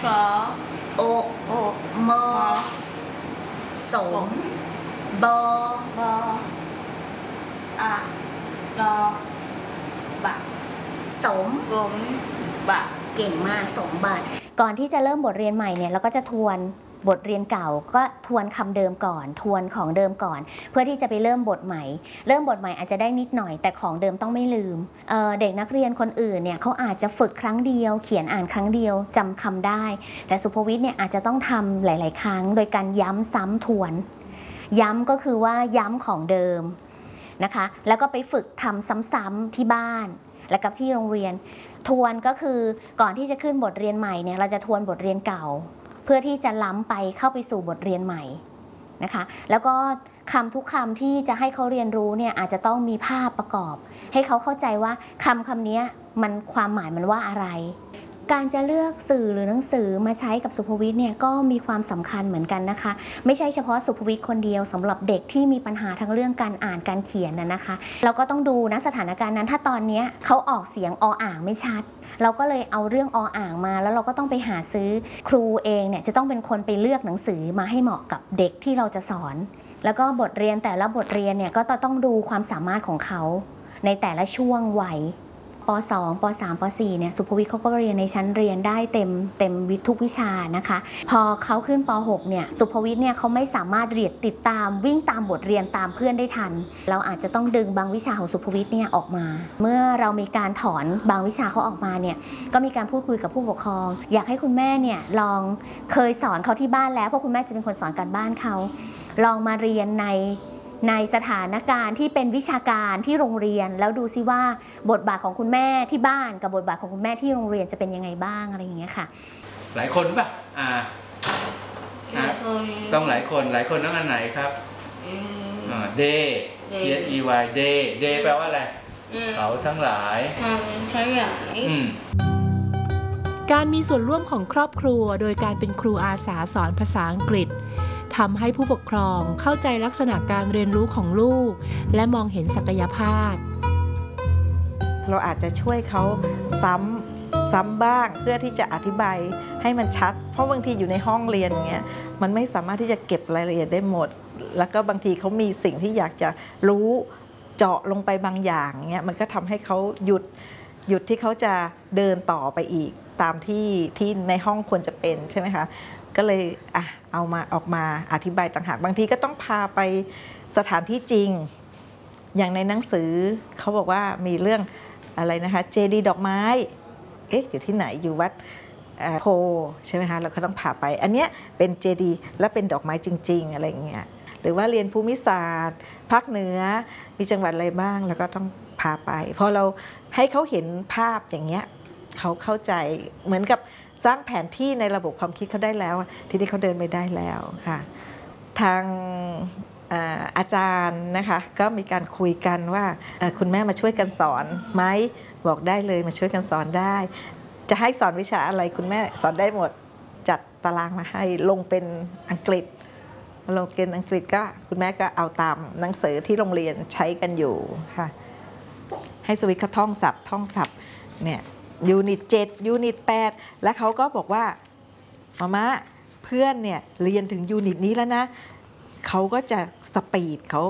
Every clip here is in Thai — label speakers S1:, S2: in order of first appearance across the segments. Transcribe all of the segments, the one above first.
S1: สอ
S2: โอ
S1: โอ
S2: มอสมบอบ
S1: ออะรอบัก
S2: สม
S1: ผมบัก
S2: เก่งมากสมบัติก่อนที่จะเริ่มบทเรียนใหม่เนี่ยเราก็จะทวนบทเรียนเก่าก็ทวนคำเดิมก่อนทวนของเดิมก่อนเพื่อที่จะไปเริ่มบทใหม่เริ่มบทใหม่อาจจะได้นิดหน่อยแต่ของเดิมต้องไม่ลืมเด็กนักเรียนคนอื่นเนี่ยเขาอาจจะฝึกครั้งเดียวเขียนอ่านครั้งเดียวจำคำได้แต่สุภวิทย์เนี่ยอาจจะต้องทำหลายๆครั้งโดยการย้ำซ้ำทวนย้ำก็คือว่าย้ำของเดิมนะคะแล้วก็ไปฝึกทำซ้ำๆที่บ้านและกับที่โรงเรียนทวนก็คือก่อนที่จะขึ้นบทเรียนใหม่เนี่ยเราจะทวนบทเรียนเก่าเพื่อที่จะล้ำไปเข้าไปสู่บทเรียนใหม่นะคะแล้วก็คำทุกคำที่จะให้เขาเรียนรู้เนี่ยอาจจะต้องมีภาพประกอบให้เขาเข้าใจว่าคำนี้มันความหมายมันว่าอะไรการจะเลือกสื่อหรือหนังสือมาใช้กับสุภวิทย์เนี่ยก็มีความสำคัญเหมือนกันนะคะไม่ใช่เฉพาะสุภวิทย์คนเดียวสำหรับเด็กที่มีปัญหาทั้งเรื่องการอ่านการเขียนนะคะเราก็ต้องดูนะสถานการณ์นั้นถ้าตอนนี้เขาออกเสียงออ่างไม่ชัดเราก็เลยเอาเรื่องออ่างมาแล้วเราก็ต้องไปหาซื้อครูเองเนี่ยจะต้องเป็นคนไปเลือกหนังสือมาให้เหมาะกับเด็กที่เราจะสอนแล้วก็บทเรียนแต่ละบทเรียนเนี่ยก็ต้องดูความสามารถของเขาในแต่ละช่วงวัยป .2 ป .3 ป .4 เนี่ยสุภวิทย์เขาก็เรียนในชั้นเรียนได้เต็มทุกวิชานะคะพอเขาขึ้นป .6 เนี่ยสุภวิทย์เนี่ยเขาไม่สามารถเรียนติดตามวิ่งตามบทเรียนตามเพื่อนได้ทันเราอาจจะต้องดึงบางวิชาของสุภวิทย์เนี่ยออกมาเมื่อเรามีการถอนบางวิชาเขาออกมาเนี่ยก็มีการพูดคุยกับผู้ปกครองอยากให้คุณแม่เนี่ยลองเคยสอนเขาที่บ้านแล้วเพราะคุณแม่จะเป็นคนสอนการบ้านเขาลองมาเรียนในสถานการณ์ที่เป็นวิชาการที่โรงเรียนแล้วดูซิว่าบทบาทของคุณแม่ที่บ้านกับบทบาทของคุณแม่ที่โรงเรียนจะเป็นยังไงบ้างอะไรอย่างเงี้ยค่ะ
S3: หลายคนป่ะต้องหลายคนต้องอันไหนครับเดย์TSEYเดย์แปลว่าอะไรเขาทั้งหลาย
S4: การมีส่วนร่วมของครอบครัวโดยการเป็นครูอาสาสอนภาษาอังกฤษทำให้ผู้ปกครองเข้าใจลักษณะการเรียนรู้ของลูกและมองเห็นศักยภาพ
S5: เราอาจจะช่วยเขาซ้ำบ้างเพื่อที่จะอธิบายให้มันชัดเพราะบางทีอยู่ในห้องเรียนเงี้ยมันไม่สามารถที่จะเก็บรายละเอียดได้หมดแล้วก็บางทีเขามีสิ่งที่อยากจะรู้เจาะลงไปบางอย่างเงี้ยมันก็ทำให้เขาหยุดที่เขาจะเดินต่อไปอีกตามที่ในห้องควรจะเป็นใช่ไหมคะก็เลยออกมาอธิบายต่างหากบางทีก็ต้องพาไปสถานที่จริงอย่างในหนังสือเขาบอกว่ามีเรื่องอะไรนะคะเจดีย์ดอกไม้อยู่ที่ไหนอยู่วัดโพใช่ไหมคะเราก็ต้องพาไปอันเนี้ยเป็นเจดีย์และเป็นดอกไม้จริงๆอะไรอย่างเงี้ยหรือว่าเรียนภูมิศาสตร์ภาคเหนือมีจังหวัดอะไรบ้างแล้วก็ต้องพาไปพอเราให้เขาเห็นภาพอย่างเงี้ยเขาเข้าใจเหมือนกับสร้างแผนที่ในระบบความคิดเขาได้แล้วทีนี้เขาเดินไม่ได้แล้วค่ะทางอาจารย์นะคะก็มีการคุยกันว่าคุณแม่มาช่วยกันสอนไหมบอกได้เลยมาช่วยกันสอนได้จะให้สอนวิชาอะไรคุณแม่สอนได้หมดจัดตารางมาให้ลงเป็นอังกฤษลงเป็นอังกฤษก็คุณแม่ก็เอาตามหนังสือที่โรงเรียนใช้กันอยู่ค่ะให้สวิตเขาท่องศัพท์เนี่ยยูนิต 7 ยูนิต 8แล้วเขาก็บอกว่ามาเพื่อนเนี่ยเรียนถึงยูนิตนี้แล้วนะเขาก็จะสปีดเขา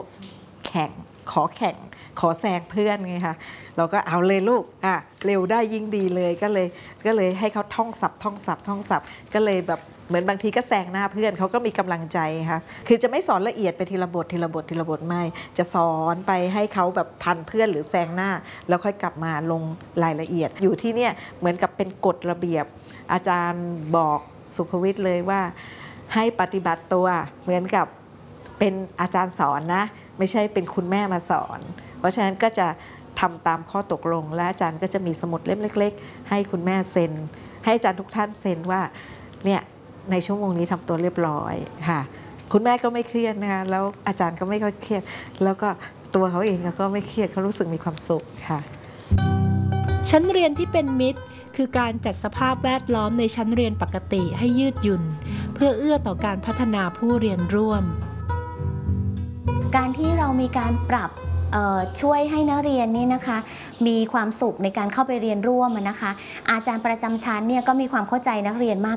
S5: ขอแซงเพื่อนไงคะเราก็เอาเลยลูกเร็วได้ยิ่งดีเลยก็เลยให้เขาท่องศัพท์ก็เลยแบบเหมือนบางทีก็แซงหน้าเพื่อนเขาก็มีกำลังใจค่ะคือจะไม่สอนละเอียดไปทีละบทไม่จะสอนไปให้เขาแบบทันเพื่อนหรือแซงหน้าแล้วค่อยกลับมาลงรายละเอียดอยู่ที่เนี่ยเหมือนกับเป็นกฎระเบียบอาจารย์บอกสุภวิทย์เลยว่าให้ปฏิบัติตัวเหมือนกับเป็นอาจารย์สอนนะไม่ใช่เป็นคุณแม่มาสอนเพราะฉะนั้นก็จะทำตามข้อตกลงและอาจารย์ก็จะมีสมุดเล่มเล็กๆให้คุณแม่เซ็นให้อาจารย์ทุกท่านเซ็นว่าเนี่ยในชั่วโมงนี้ทำตัวเรียบร้อยค่ะคุณแม่ก็ไม่เครียดนะคะแล้วอาจารย์ก็ไม่ค่อยเครียดแล้วก็ตัวเขาเองก็ไม่เครียดเขารู้สึกมีความสุขค่ะ
S4: ชั้นเรียนที่เป็นมิตรคือการจัดสภาพแวดล้อมในชั้นเรียนปกติให้ยืดหยุ่นเพื่อเอื้อต่อการพัฒนาผู้เรียนร่วม
S2: การที่เรามีการปรับช่วยให้นักเรียนนี่นะคะมีความสุขในการเข้าไปเรียนร่วมนะคะอาจารย์ประจำชั้นเนี่ยก็มีความเข้าใจนักเรียนมาก